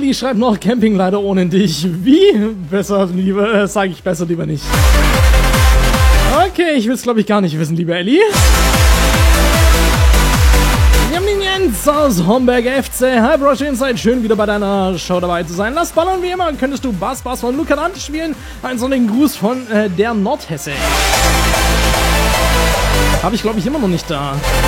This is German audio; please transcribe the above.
Ellie schreibt noch, Camping leider ohne dich. Wie? Besser lieber, sage ich besser lieber nicht. Okay, ich will es glaube ich gar nicht wissen, liebe Ellie. Jens aus Homberg FC. Hi Brosh Inside, schön wieder bei deiner Show dabei zu sein. Lass ballern wie immer. Könntest du Bass von Luca Dante spielen? Einen sonnigen Gruß von der Nordhesse. Habe ich glaube ich immer noch nicht da.